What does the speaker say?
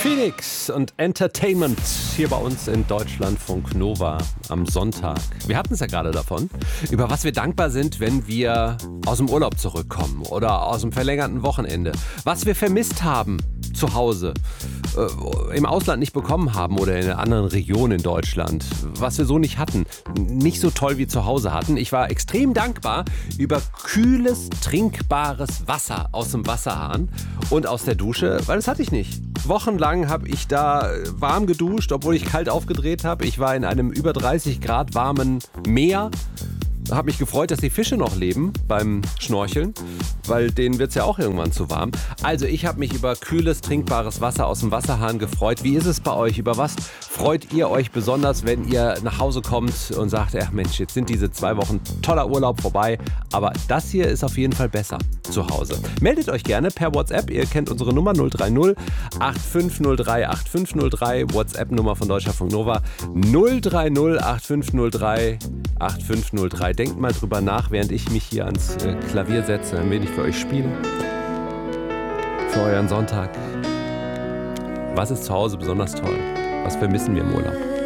Phoenix und Entertainment hier bei uns in Deutschlandfunk Nova am Sonntag. Wir hatten es ja gerade davon, über was wir dankbar sind, wenn wir aus dem Urlaub zurückkommen oder aus dem verlängerten Wochenende. Was wir vermisst haben zu Hause, im Ausland nicht bekommen haben oder in einer anderen Region in Deutschland, was wir so nicht hatten, nicht so toll wie zu Hause hatten. Ich war extrem dankbar über kühles, trinkbares Wasser aus dem Wasserhahn und aus der Dusche, weil das hatte ich nicht. Wochenlang habe ich da warm geduscht, obwohl ich kalt aufgedreht habe. Ich war in einem über 30 Grad warmen Meer. Habe mich gefreut, dass die Fische noch leben beim Schnorcheln, weil denen wird es ja auch irgendwann zu warm. Also ich habe mich über kühles, trinkbares Wasser aus dem Wasserhahn gefreut. Wie ist es bei euch? Über was freut ihr euch besonders, wenn ihr nach Hause kommt und sagt, ach Mensch, jetzt sind diese 2 Wochen toller Urlaub vorbei, aber das hier ist auf jeden Fall besser zu Hause. Meldet euch gerne per WhatsApp. Ihr kennt unsere Nummer 030 8503 8503, WhatsApp-Nummer von Deutschlandfunk Nova 030 8503 8503. Denkt mal drüber nach, während ich mich hier ans Klavier setze, ein wenig für euch spiele. Für euren Sonntag. Was ist zu Hause besonders toll? Was vermissen wir im Urlaub?